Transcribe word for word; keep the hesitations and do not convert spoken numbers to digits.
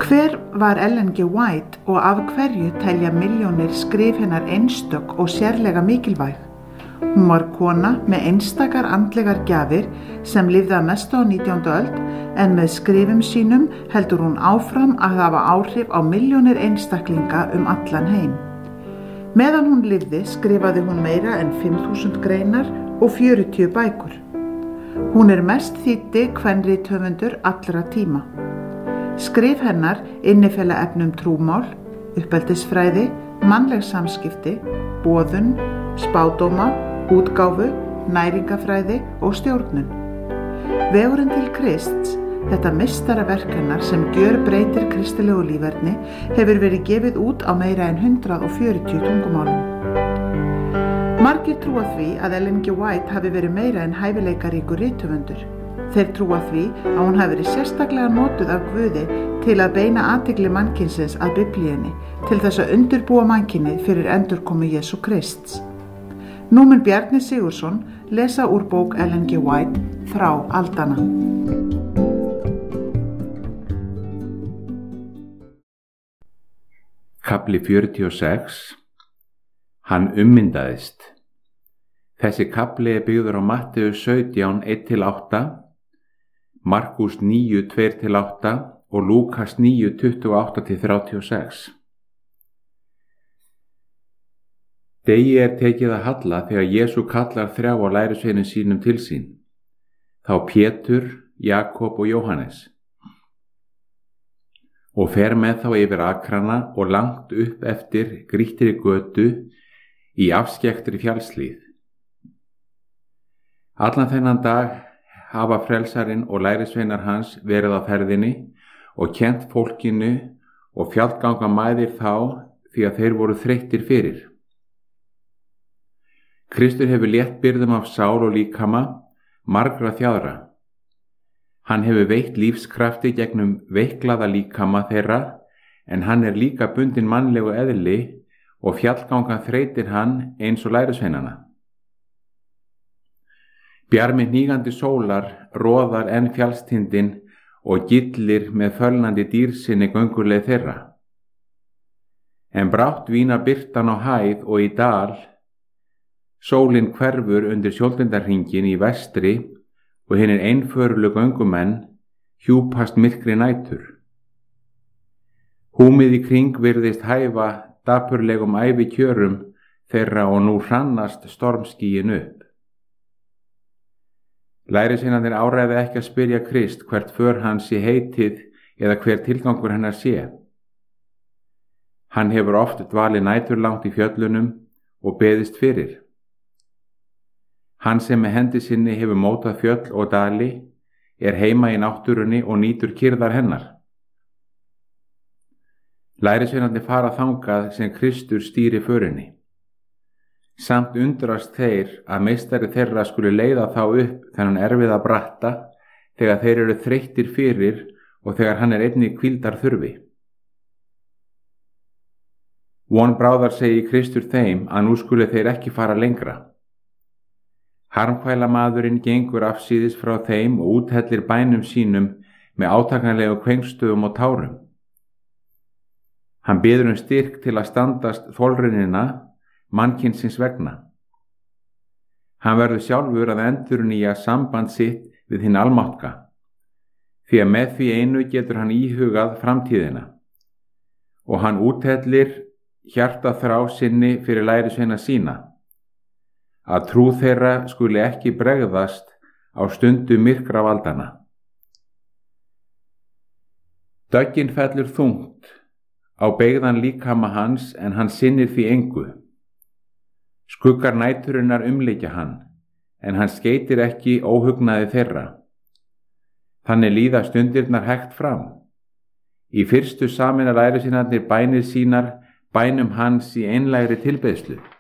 Hver var Ellen G. White og af hverju telja milljónir skrif hennar einstök og sérlega mikilvæg? Hún var kona með einstakar andlegar gjafir sem lifði að mestu á nítjándu öld en með skrifum sínum heldur hún áfram að hafa áhrif á milljónir einstaklinga um allan heim. Meðan hún lifði skrifaði hún meira en fimm þúsund greinar og fjörutíu bækur. Hún er mest þýddi kvenrithöfundur allra tíma. Skrif hennar innifela efnum trúmál, uppeldisfræði, mannleg samskipti, boðun, spádóma, útgáfu, næringafræði og stjórnun. Vegurinn til Krists, þetta meistaraverk hennar sem gjörbreytir kristilegu líferni, hefur verið gefið út á meira en hundrað og fjörutíu tungumálum. Margir trúa því að Ellen G. White hafi verið meira en hæfileikaríkur rithöfundur. Þeir trúa því að hún hafi verið sérstaklega notuð af Guði til að beina athygli mannkynsins að Biblíunni til þess að undirbúa mannkynið fyrir endurkomu Jesú Krists. Nú mun Bjarni Sigurðsson lesa úr bók Ellen G. White Þrá aldanna. Kafli fjörutíu og sex. Hann ummyndaðist. Þessi kafli er byggður á Matteus sautján, eitt til átta, Markús níu, tvö til átta og Lúkas níu, tuttugu og átta til þrjátíu og sex. Degi er tekið að halla þegar Jesú kallar þrjá á lærisveinum sínum til sín, þá Pétur, Jakob og Jóhannes, og fer með þá yfir akrana og langt upp eftir grýttri götu í afskekktri fjallshlíð. Allan þennan dag hafa frelsarinn og lærisveinar hans verið á ferðinni og kennt fólkinu og fjallganga mæðir þá því að þeir voru þreyttir fyrir. Kristur hefur létt byrðum af sál og líkama margra þjáðra. Hann hefur veitt lífskrafti gegnum veiklaða líkama þeirra en hann er líka bundinn mannlegu eðli og fjallganga þreytir hann eins og lærisveinana. Bjarmi hnígandi sólar roðar enn fjallstindin og gillir með fölnandi dýrsinni gönguleið þeirra. En brátt vína birtan á hæð og í dal, sólin hverfur undir sjóldindarhringin í vestri og hinir einförulu göngumenn hjúpast myrkri nætur. Húmið í kring virðist hæfa dapurlegum ævikjörum þeirra og nú hrannast stormskýin upp. Lærisveinarnir áræða ekki að spyrja Krist hvert för hans sé heitið eða hver tilgangur hennar sé. Hann hefur oft dvalið næturlangt í fjöllunum og beðist fyrir. Hann sem með hendi sinni hefur mótað fjöll og dali er heima í náttúrunni og nýtur kyrrðar hennar. Lærisveinarnir fara þangað sem Kristur stýri förinni. Samt undrast þeir að meistari þeirra skuli leiða þá upp þennan erfiða bratta þegar þeir eru þreyttir fyrir og þegar hann er einnig hvíldar þurfi. Von bráðar segi Kristur þeim að nú skuli þeir ekki fara lengra. Harmkvæla maðurinn gengur afsíðis frá þeim og úthellir bænum sínum með átakanlegu kvengstöðum og tárum. Hann biður um styrk til að standast þolrunina mannkynsins vegna. Hann verður sjálfur að endurnýja samband sitt við hinn almáttga, því að með því einu getur hann íhugað framtíðina og hann úthellir hjartaþrá sinni fyrir lærisveina sína, að trú þeirra skuli ekki bregðast á stundu myrkra valdanna. Döggin fellur þungt á beygðan líkama hans en hann sinnir því engu. Skuggar næturinnar umlykja hann, en hann skeytir ekki óhugnaði þeirra. Þannig líða stundirnar hægt fram. Í fyrstu sameina lærisveinarnir bænir sínar bænum hans í einlægri tilbeiðslu.